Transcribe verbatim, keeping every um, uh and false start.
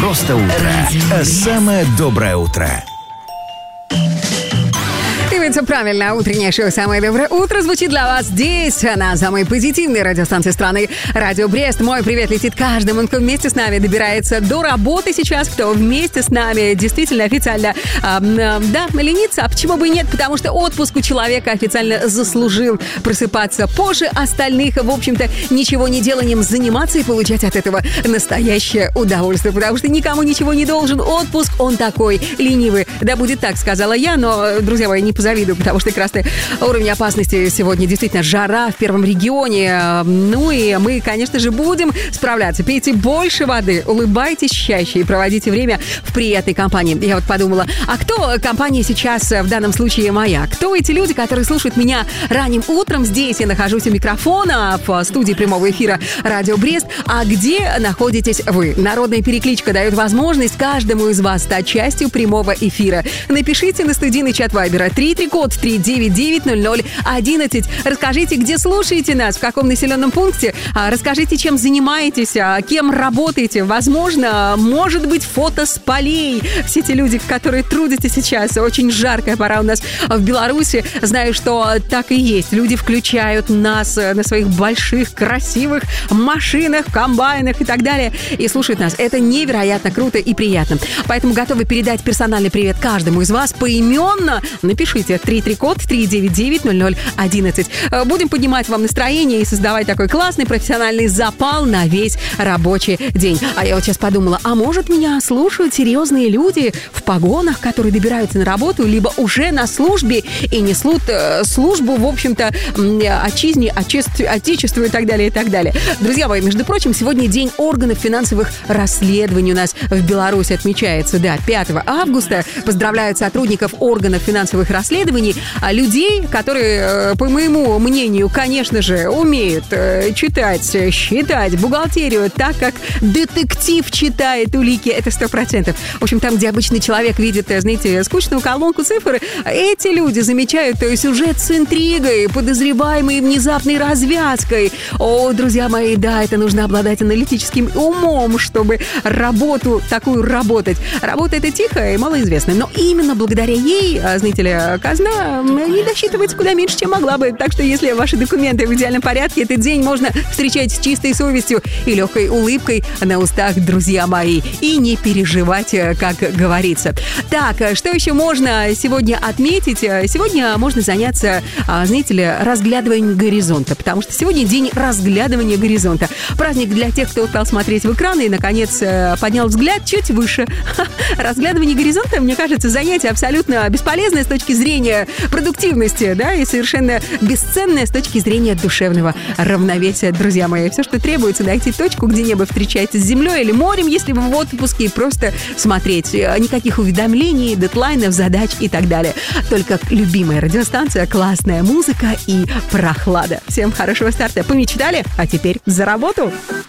просто утро, а самое доброе утро. Все правильно. Утреннее шоу «Самое доброе утро» звучит для вас здесь, на самой позитивной радиостанции страны Радио Брест. Мой привет летит каждому, кто вместе с нами добирается до работы сейчас, кто вместе с нами действительно официально, э, э, да, ленится. А почему бы и нет? Потому что отпуск у человека официально заслужил просыпаться позже остальных, в общем-то, ничего не деланием заниматься и получать от этого настоящее удовольствие. Потому что никому ничего не должен. Отпуск, он такой ленивый. Да будет так, сказала я, но, друзья мои, не позавидуйте. Потому что красный уровень опасности сегодня действительно жара в первом регионе. Ну и мы, конечно же, будем справляться. Пейте больше воды, улыбайтесь чаще и проводите время в приятной компании. Я вот подумала, а кто компания сейчас в данном случае моя? Кто эти люди, которые слушают меня ранним утром? Здесь я нахожусь у микрофона в студии прямого эфира Радио Брест. А где находитесь вы? Народная перекличка дает возможность каждому из вас стать частью прямого эфира. Напишите на студийный чат Вайбера три три код три девять девять ноль ноль одиннадцать. Расскажите, где слушаете нас, в каком населенном пункте. Расскажите, чем занимаетесь, кем работаете. Возможно, может быть, фото с полей. Все те люди, которые трудятся сейчас. Очень жаркая пора у нас в Беларуси. Знаю, что так и есть. Люди включают нас на своих больших, красивых машинах, комбайнах и так далее. И слушают нас. Это невероятно круто и приятно. Поэтому готовы передать персональный привет каждому из вас поименно. Напишите три три код три девять девять ноль ноль одиннадцать. Будем поднимать вам настроение и создавать такой классный профессиональный запал на весь рабочий день. А я вот сейчас подумала, а может меня слушают серьезные люди в погонах, которые добираются на работу, либо уже на службе и несут э, службу, в общем-то, отчизне, отечеству, отечеству и так далее, и так далее. Друзья мои, между прочим, сегодня день органов финансовых расследований у нас в Беларуси отмечается, да, пятого августа. Поздравляют сотрудников органов финансовых расследований, людей, которые, по моему мнению, конечно же, умеют читать, считать бухгалтерию так, как детектив читает улики. Это сто процентов. В общем, там, где обычный человек видит, знаете, скучную колонку цифр, эти люди замечают сюжет с интригой, подозреваемой внезапной развязкой. О, друзья мои, да, это нужно обладать аналитическим умом, чтобы работу такую работать. Работа это тихая и малоизвестная, но именно благодаря ей, знаете ли, казна не досчитывается куда меньше, чем могла бы. Так что, если ваши документы в идеальном порядке, этот день можно встречать с чистой совестью и легкой улыбкой на устах, друзья мои. И не переживать, как говорится. Так, что еще можно сегодня отметить? Сегодня можно заняться, знаете ли, разглядыванием горизонта, потому что сегодня день разглядывания горизонта. Праздник для тех, кто устал смотреть в экран и, наконец, поднял взгляд чуть выше. Разглядывание горизонта, мне кажется, занятие абсолютно бесполезное с точки зрения продуктивности, да, и совершенно бесценное с точки зрения душевного равновесия, друзья мои. Все, что требуется, найти точку, где небо встречается с землей или морем, если вы в отпуске, и просто смотреть. Никаких уведомлений, дедлайнов, задач и так далее. Только любимая радиостанция, классная музыка и прохлада. Всем хорошего старта. Помечтали? А теперь за работу!